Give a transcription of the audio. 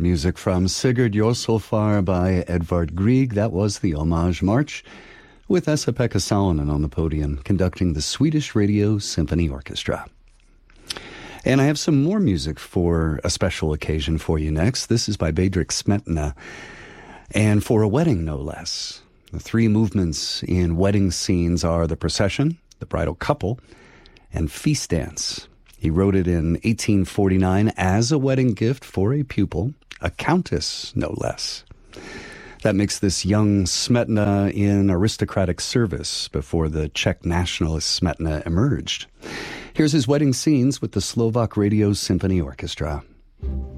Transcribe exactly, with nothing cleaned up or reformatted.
Music from Sigurd Jorsalfar by Edvard Grieg. That was the Homage March, with Esa-Pekka Salonen on the podium conducting the Swedish Radio Symphony Orchestra. And I have some more music for a special occasion for you next. This is by Bedřich Smetana, and for a wedding, no less. The three movements in wedding scenes are the procession, the bridal couple, and feast dance. He wrote it in eighteen forty-nine as a wedding gift for a pupil, a countess, no less. That makes this young Smetana in aristocratic service before the Czech nationalist Smetana emerged. Here's his wedding scenes with the Slovak Radio Symphony Orchestra.